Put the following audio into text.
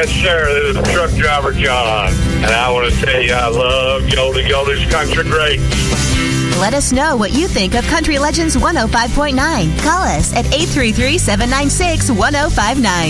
Yes, sir. This is truck driver John. And I want to tell you I love Yodel. Yodel's country great. Let us know what you think of Country Legends 105.9. Call us at 833-796-1059.